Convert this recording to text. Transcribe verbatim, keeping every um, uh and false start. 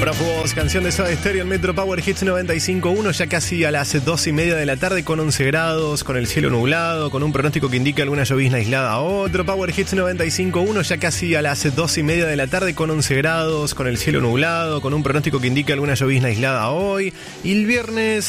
Photograph Was, canción de Soda Stereo en Metro Power Hits noventa y cinco punto uno, ya casi a las dos y media de la tarde, con once grados, con el cielo nublado, con un pronóstico que indica alguna llovizna aislada. Otro Power Hits noventa y cinco punto uno, ya casi a las dos y media de la tarde, con once grados, con el cielo nublado, con un pronóstico que indica alguna llovizna aislada hoy. Y el viernes